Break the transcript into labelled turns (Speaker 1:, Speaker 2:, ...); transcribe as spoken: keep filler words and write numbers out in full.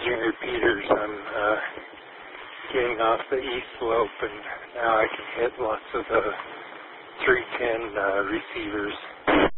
Speaker 1: changing repeaters. I'm uh, getting off the east slope, and now I can hit lots of the three ten uh, receivers.